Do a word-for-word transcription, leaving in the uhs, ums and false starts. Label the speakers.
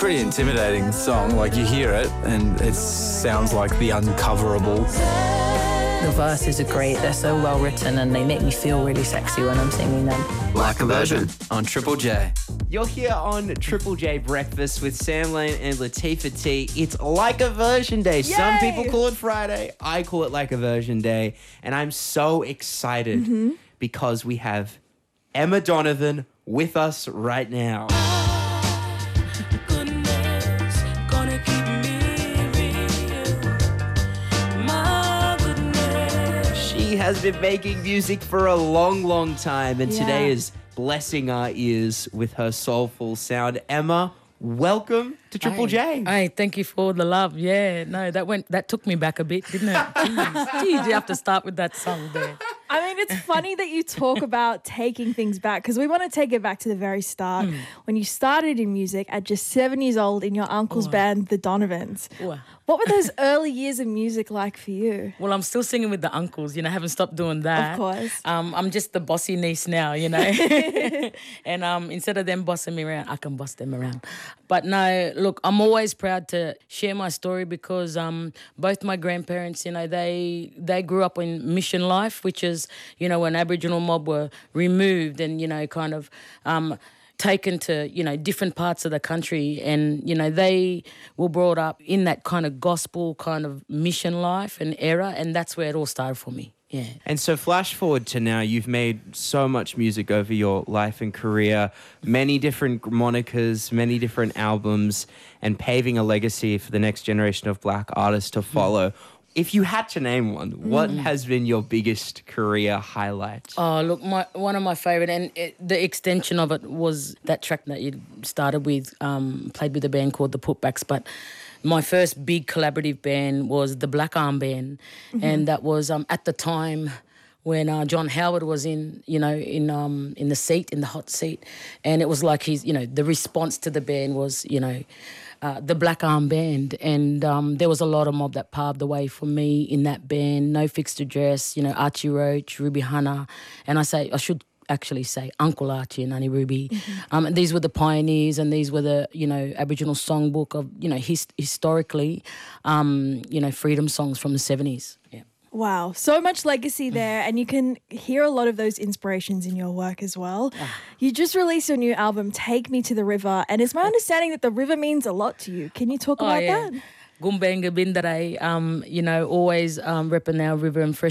Speaker 1: pretty intimidating song. Like, you hear it and it sounds like the uncoverable.
Speaker 2: The verses are great. They're so well written and they make me feel really sexy when I'm singing them.
Speaker 1: Like a Virgin on Triple J.
Speaker 3: You're here on Triple J Breakfast with Sam Lane and Latifah T. It's Like a Version Day. Yay! Some people call it Friday. I call it Like a Version Day. And I'm so excited mm-hmm. because we have Emma Donovan with us right now. She has been making music for a long, long time, and yeah. today is blessing our ears with her soulful sound. Emma, welcome to Triple J.
Speaker 4: Hey, thank you for the love. Yeah, no, that went that took me back a bit, didn't it? Jeez, Jeez you have to start with that song there.
Speaker 5: I mean, it's funny that you talk about taking things back because we want to take it back to the very start mm. when you started in music at just seven years old in your uncle's Ooh. band, the Donovans. Ooh. What were those early years of music like for you?
Speaker 4: Well, I'm still singing with the uncles, you know, I haven't stopped doing that.
Speaker 5: Of course.
Speaker 4: Um, I'm just the bossy niece now, you know. And um, instead of them bossing me around, I can boss them around. But no, look, I'm always proud to share my story because um, both my grandparents, you know, they they grew up in mission life, which is, you know, when Aboriginal mob were removed and, you know, kind of um, taken to, you know, different parts of the country. And, you know, they were brought up in that kind of gospel kind of mission life and era. And that's where it all started for me. Yeah.
Speaker 3: And so flash forward to now, you've made so much music over your life and career, many different monikers, many different albums, and paving a legacy for the next generation of black artists to follow. Mm. If you had to name one, what mm. has been your biggest career highlight?
Speaker 4: Oh, look, my one of my favourite, and it, the extension of it was that track that you started with, um, played with a band called The Putbacks, but my first big collaborative band was the Black Arm Band, mm-hmm. and that was um, at the time when uh, John Howard was in, you know, in um in the seat, in the hot seat, and it was like he's, you know, the response to the band was, you know, uh, the Black Arm Band, and um, there was a lot of mob that paved the way for me in that band. No Fixed Address, you know, Archie Roach, Ruby Hunter, and I say I should. actually say Uncle Archie and Auntie Ruby. Mm-hmm. Um, and these were the pioneers and these were the, you know, Aboriginal songbook of, you know, his, historically, um, you know, freedom songs from the seventies. Yeah.
Speaker 5: Wow, so much legacy there, and you can hear a lot of those inspirations in your work as well. Ah. You just released your new album, Take Me to the River, and it's my understanding that the river means a lot to you. Can you talk
Speaker 4: oh,
Speaker 5: about
Speaker 4: yeah.
Speaker 5: that?
Speaker 4: Gumbenga Bindare, um, you know, always um, repping our river and fresh